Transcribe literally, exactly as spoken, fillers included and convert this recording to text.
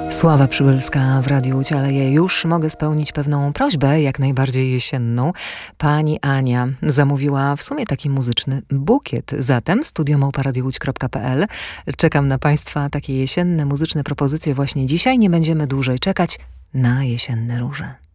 Sława Przybylska w Radiu Cieleje. Już mogę spełnić pewną prośbę, jak najbardziej jesienną. Pani Ania zamówiła w sumie taki muzyczny bukiet. Zatem studio małpa radio łódź kropka p l. Czekam na Państwa takie jesienne muzyczne propozycje właśnie dzisiaj. Nie będziemy dłużej czekać na jesienne róże.